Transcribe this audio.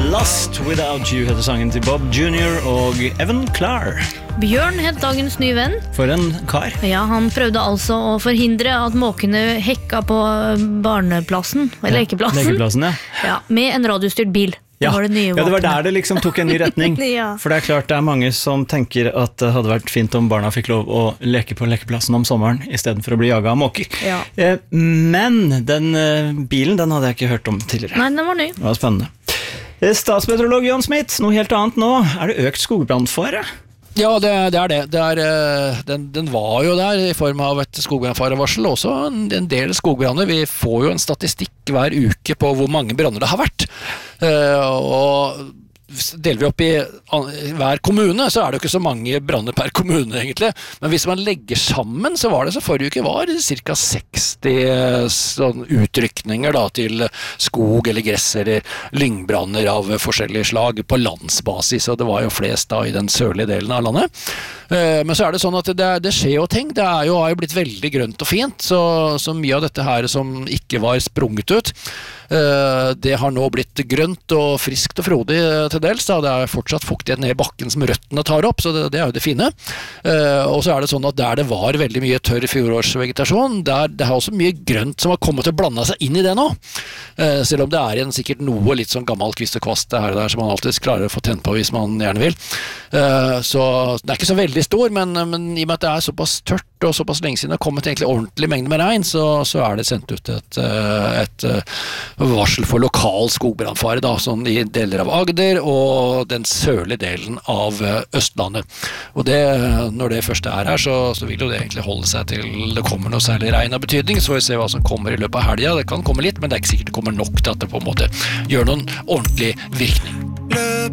Lost Without You heter sangen til Bob Jr. og Evan Klar. Bjørn het dagens nye venn. For en kar. Ja, han prøvde altså å forhindre at måkene hekka på barneplassen, eller lekeplassen, ja, med en radiostyrt bil. Ja. Det var der det liksom tok en ny retning. Ja. For det er klart det er mange som tenker at det hadde vært fint om barna fikk lov å leke på lekeplassen om sommeren i stedet for å bli jaget av måker. Ja. Men den bilen, den hadde jeg ikke hørt om tidligere. Nei, den var ny. Det var spennende. Statsmeteorolog John Smith, noe helt annet nå. Er det økt skogbrannfare? Ja, det er det. Den var jo der i form av et skogbrannfarevarsel, også en del skogbranner. Vi får jo en statistikk hver uke på hvor mange branner det har vært. Og deler vi opp i hver kommune, så er det jo ikke så mange branner per kommune egentlig, men hvis man legger sammen, så var det så forrige uke var cirka 60 sånn utrykninger da, til skog eller gress eller lyngbranner av forskjellige slag på landsbasis, og det var jo flest da i den sørlige delen av landet. Men så er det sånn at det skjer jo ting, det har jo blitt veldig grønt og fint, så mye av dette her som ikke var sprunget ut, det har nå blitt grønt og friskt og frodig til dels, da. Det er fortsatt fuktighet ned i bakken som røttene tar opp, så det er jo det fine. Og så er det sånn at der det var veldig mye tørr fjorårsvegetasjon, det har også mye grønt som har kommet til å blande seg inn i det nå. Selv om det er igjen sikkert noe litt sånn gammel kvist og kvast det her og der som man alltid klarer å få tent på hvis man gjerne vil. Så det er ikke så veldig stor, men i og med at det er såpass tørt og såpass lenge siden det har kommet egentlig ordentlig mengde med regn, så er det sendt ut et varsel for lokal skogbrannfare da, sånn i deler av Agder og den sørlige delen av Østlandet. Og når det først er her, så vil jo det egentlig holde seg til det kommer noe særlig regn av betydning, så får vi se hva som kommer i løpet av helgen. Det kan komme litt, men det er ikke sikkert det kommer nok til at det på en måte gjør noen ordentlig virkning.